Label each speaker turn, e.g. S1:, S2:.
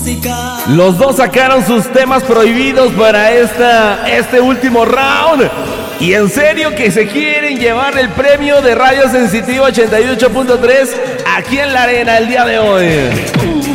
S1: Los dos sacaron sus temas prohibidos para este último round. Y en serio que se quieren llevar el premio de Radio Sensitivo 88.3 aquí en la arena el día de hoy.